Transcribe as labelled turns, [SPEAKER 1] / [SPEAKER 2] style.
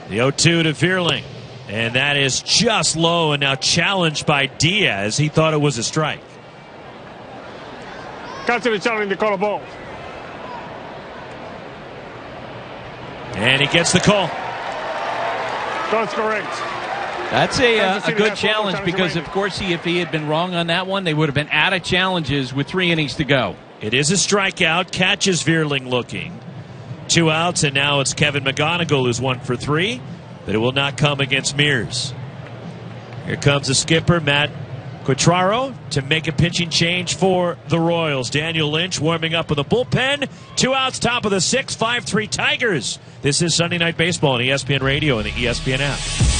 [SPEAKER 1] The 0-2 to Vierling. And that is just low and now challenged by Diaz. He thought it was a strike.
[SPEAKER 2] Catcher the challenge to call a ball.
[SPEAKER 1] And he gets the call.
[SPEAKER 2] That's correct.
[SPEAKER 3] That's a good challenge because, of course, if he had been wrong on that one, they would have been out of challenges with 3 innings to go.
[SPEAKER 1] It is a strikeout. Catches Vierling looking. 2 outs, and now it's Kevin McGonigal who's 1 for 3. But it will not come against Mears. Here comes the skipper, Matt Quatraro, to make a pitching change for the Royals. Daniel Lynch warming up in the bullpen. 2 outs, top of the 6th, 5-3 Tigers. This is Sunday Night Baseball on ESPN Radio and the ESPN app.